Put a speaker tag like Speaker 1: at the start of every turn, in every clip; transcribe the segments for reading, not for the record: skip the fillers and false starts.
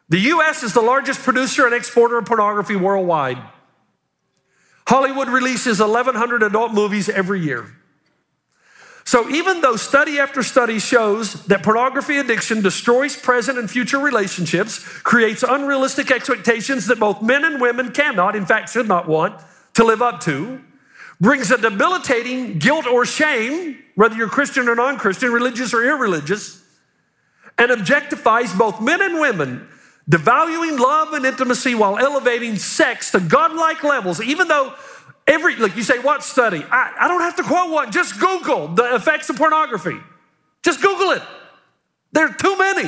Speaker 1: The U.S. is the largest producer and exporter of pornography worldwide. Hollywood releases 1,100 adult movies every year. So even though study after study shows that pornography addiction destroys present and future relationships, creates unrealistic expectations that both men and women cannot, in fact should not want, to live up to, brings a debilitating guilt or shame, whether you're Christian or non-Christian, religious or irreligious, and objectifies both men and women, devaluing love and intimacy while elevating sex to godlike levels, even though look, you say, what study? I don't have to quote one. Just Google the effects of pornography. Just Google it. There are too many.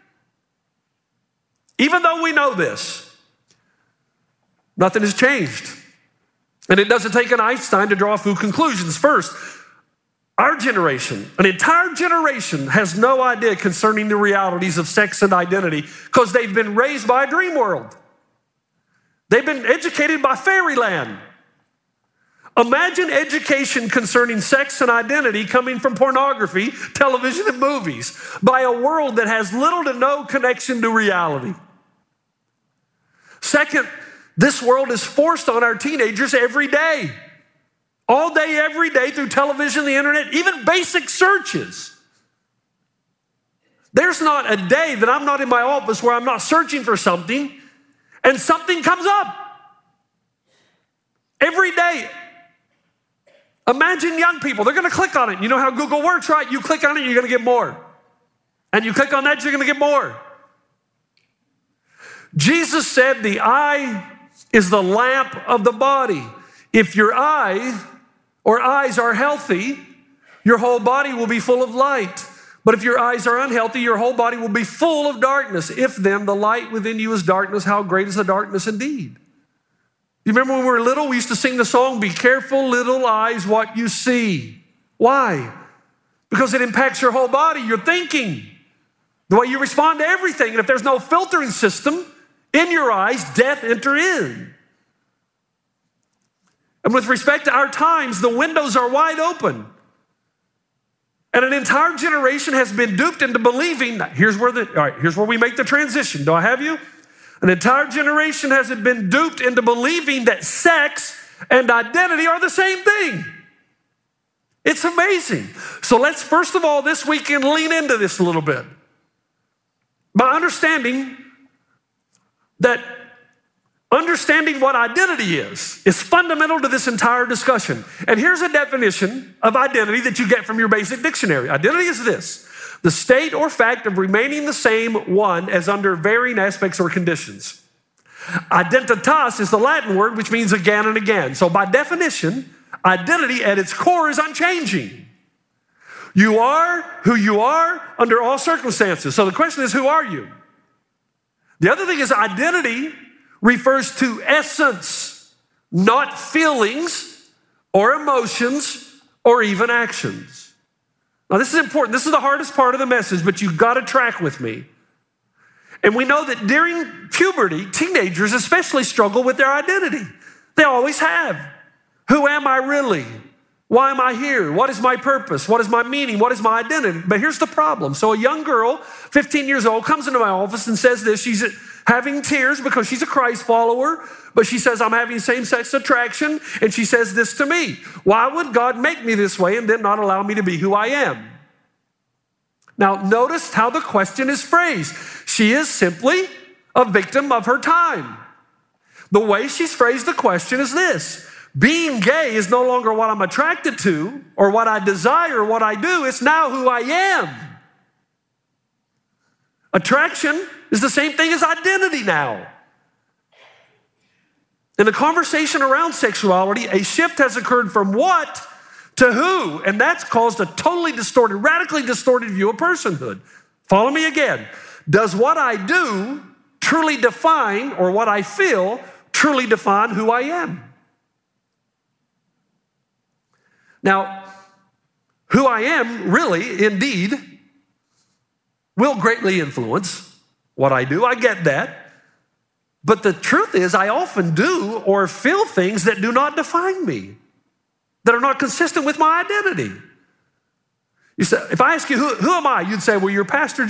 Speaker 1: Even though we know this, nothing has changed. And it doesn't take an Einstein to draw a few conclusions. First, our generation, an entire generation, has no idea concerning the realities of sex and identity because they've been raised by a dream world. They've been educated by fairyland. Imagine education concerning sex and identity coming from pornography, television, and movies by a world that has little to no connection to reality. Second, this world is forced on our teenagers every day. All day, every day, through television, the internet, even basic searches. There's not a day that I'm not in my office where I'm not searching for something and something comes up. Every day. Imagine young people, they're going to click on it. You know how Google works, right? You click on it, you're going to get more. And you click on that, you're going to get more. Jesus said the eye is the lamp of the body. If your eye or eyes are healthy, your whole body will be full of light. But if your eyes are unhealthy, your whole body will be full of darkness. If then the light within you is darkness, how great is the darkness indeed? You remember when we were little, we used to sing the song, "Be careful, little eyes, what you see." Why? Because it impacts your whole body, your thinking, the way you respond to everything. And if there's no filtering system in your eyes, death enter in. And with respect to our times, the windows are wide open. And an entire generation has been duped into believing, here's where we make the transition. Do I have you? An entire generation has been duped into believing that sex and identity are the same thing. It's amazing. So let's first of all this weekend lean into this a little bit. By understanding what identity is fundamental to this entire discussion. And here's a definition of identity that you get from your basic dictionary. Identity is this: the state or fact of remaining the same one as under varying aspects or conditions. Identitas is the Latin word which means again and again. So by definition, identity at its core is unchanging. You are who you are under all circumstances. So the question is, who are you? The other thing is identity refers to essence, not feelings or emotions or even actions. Now this is important. This is the hardest part of the message, but you've got to track with me. And we know that during puberty, teenagers especially struggle with their identity. They always have. Who am I really? Why am I here? What is my purpose? What is my meaning? What is my identity? But here's the problem. So a young girl, 15 years old, comes into my office and says this. She's having tears because she's a Christ follower, but she says, I'm having same-sex attraction, and she says this to me: why would God make me this way and then not allow me to be who I am? Now, notice how the question is phrased. She is simply a victim of her time. The way she's phrased the question is this: being gay is no longer what I'm attracted to or what I desire or what I do. It's now who I am. Attraction is the same thing as identity now. In the conversation around sexuality, a shift has occurred from what to who, and that's caused a totally distorted, radically distorted view of personhood. Follow me again. Does what I do truly define, or what I feel truly define who I am? Now, who I am really, indeed, will greatly influence what I do. I get that. But the truth is, I often do or feel things that do not define me, that are not consistent with my identity. You say, if I ask you, who am I? You'd say, well, you're Pastor